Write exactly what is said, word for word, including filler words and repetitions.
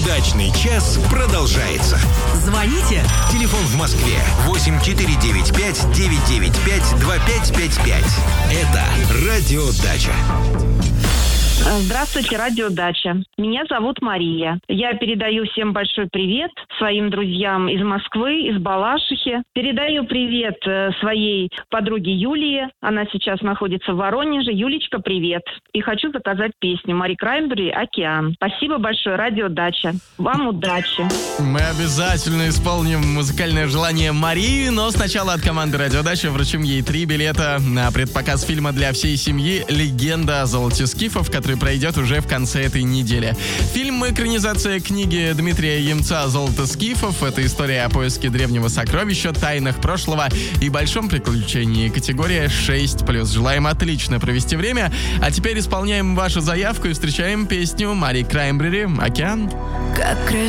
Удачный час продолжается. Звоните. Телефон в Москве восемь четыре девять пять девять девять пять два пять пять пять. Это Радио Дача. Здравствуйте, Радио Дача. Меня зовут Мария. Я передаю всем большой привет своим друзьям из Москвы, из Балашихи. Передаю привет своей подруге Юлии. Она сейчас находится в Воронеже. Юлечка, привет. И хочу заказать песню Мари Краймбрери «Океан». Спасибо большое, Радио Дача. Вам удачи. Мы обязательно исполним музыкальное желание Марии, но сначала от команды Радио Дача вручим ей три билета на предпоказ фильма для всей семьи «Легенда о золоте скифов», который пройдет уже в конце этой недели. Фильм — экранизация книги Дмитрия Емца «Золото скифов». Это история о поиске древнего сокровища, тайнах прошлого и большом приключении. Категория шесть плюс. Желаем отлично провести время. А теперь исполняем вашу заявку и встречаем песню Мари Краймбрери «Океан». Как